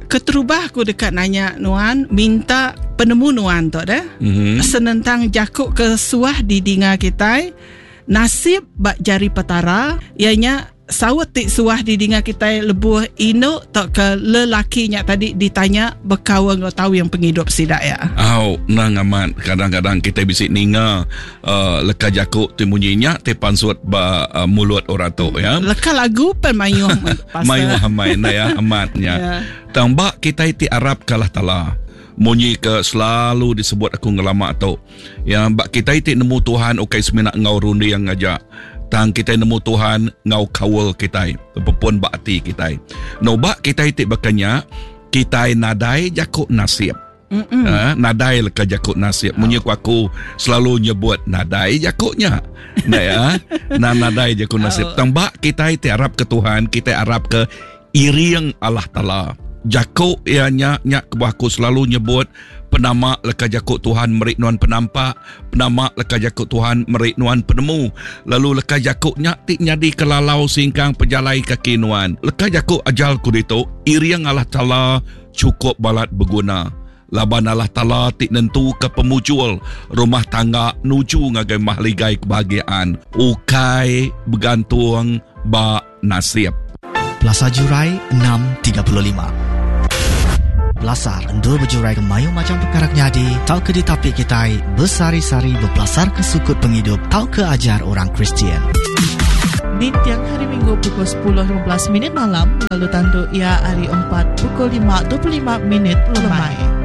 keterubah aku dekat nanya Nuan, minta penemu Nuan tu dah. Senentang jakuk ke suah di dinga kita, nasib bak jari petara, ianya sawat tik suah di dinga kita lebuh ino tak ke lelakinya tadi ditanya berkawan kau tahu yang penghidup sidak ya. Nang amat kadang-kadang kita bisik ninga leka jakuk tu bunyinya te pansut mulut orang tu ya. Leka lagu pen mayuh hamai na ya amatnya. Tambah kita iti Arab kalah tala. Munyi ke selalu disebut aku ngelama tu. Yang bak kita iti nemu Tuhan ukai semina ngau rundi yang ngajak. Tang kita nemu Tuhan ngau kawal kita pepun bakti kita. No bak kita itik bakanya kita nadai jakuk nasib. Nadai leka jakuk nasib. Munyi aku selalu nyebut nadai jakuknya. Nah ya. Nadai jakuk nasib. Tang bak kita itik Arab ke Tuhan, kita Arab ke iriang Allah Taala. Jakuk ianya nyak aku selalu nyebut penama leka jakuk Tuhan merik nuan penampak, penama leka jakuk Tuhan merik nuan penemu. Lalu leka jakuknya tik nyadi kelalau singkang pejalai kaki nuan. Leka jakuk ajal kudito iriang Allah Taala cukup balat berguna. Laban Allah Taala tik nentu ke pemujul rumah tangga nuju ngagai mahligai kebahagiaan. Ukai bergantung ba nasib. Plaza Jurai 6.35. Belasar endur berjurai ke mayu macam perkara nyadi, tau ke ditapik kita bersari-sari berpelasar ke sukut penghidup, tau ke ajar orang Kristian. Di tiang hari Minggu pukul 10.15 malam, lalu tantu ia hari 4 pukul 5.25 lemai.